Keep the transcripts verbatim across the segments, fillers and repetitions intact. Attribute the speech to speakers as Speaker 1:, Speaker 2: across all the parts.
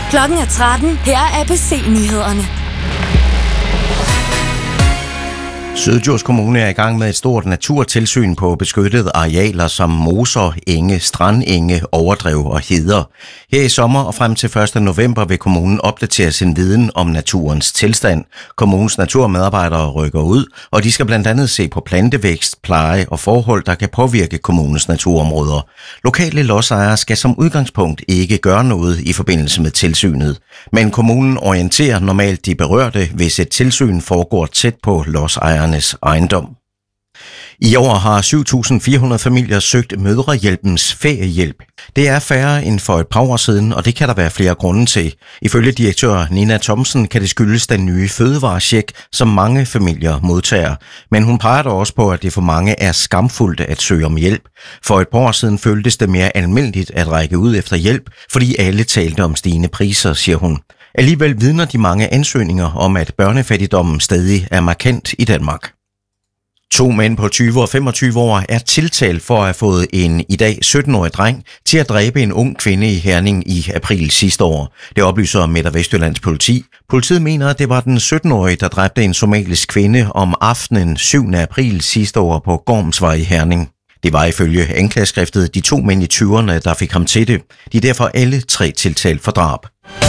Speaker 1: Klokken er tretten. Her er A B C-nyhederne.
Speaker 2: Syddjurs Kommune er i gang med et stort naturtilsyn på beskyttede arealer som moser, enge, strandenge, overdrev og heder. Her i sommer og frem til første november vil kommunen opdatere sin viden om naturens tilstand. Kommunens naturmedarbejdere rykker ud, og de skal blandt andet se på plantevækst, pleje og forhold, der kan påvirke kommunens naturområder. Lokale lodsejere skal som udgangspunkt ikke gøre noget i forbindelse med tilsynet, men kommunen orienterer normalt de berørte, hvis et tilsyn foregår tæt på lodsejerne ejendom. I år har syv tusind fire hundrede familier søgt Mødrehjælpens feriehjælp. Det er færre end for et par år siden, og det kan der være flere grunde til. Ifølge direktør Nina Thomsen kan det skyldes den nye fødevarecheck, som mange familier modtager. Men hun peger dog også på, at det for mange er skamfuldt at søge om hjælp. For et par år siden føltes det mere almindeligt at række ud efter hjælp, fordi alle talte om stigende priser, siger hun. Alligevel vidner de mange ansøgninger om, at børnefattigdommen stadig er markant i Danmark. To mænd på tyve og femogtyve år er tiltalt for at have fået en i dag sytten-årig dreng til at dræbe en ung kvinde i Herning i april sidste år. Det oplyser Midt- og Vestjyllands politi. Politiet mener, at det var den sytten-årige, der dræbte en somalisk kvinde om aftenen syvende april sidste år på Gormsvej i Herning. Det var ifølge anklageskriftet de to mænd i tyverne, der fik ham til det. De er derfor alle tre tiltalt for drab.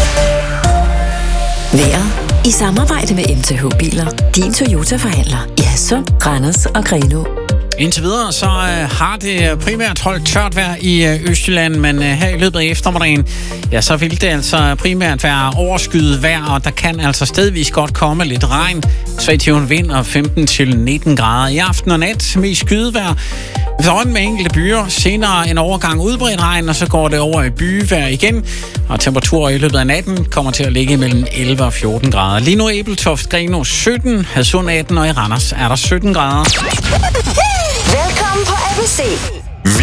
Speaker 3: Vejret i samarbejde med M T H Biler. Din Toyota-forhandler i Hadsund, Randers og Grenaa.
Speaker 4: Indtil videre så øh, har det primært holdt tørt vejr i øh, Østjylland, men øh, her i løbet af eftermiddagen, ja, så vil det altså primært være overskyet vejr, og der kan altså stedvis godt komme lidt regn. Svag til vind og femten til nitten grader. I aften og nat mest skydevejr. Vågen med enkelte byer, senere en overgang udbredt regn, og så går det over i byvejr igen. Og temperaturer i løbet af natten kommer til at ligge mellem elleve og fjorten grader. Lige nu er Ebeltoft, Grenaa sytten, Hadsund atten, og i Randers er der sytten grader.
Speaker 1: Velkommen på A B C.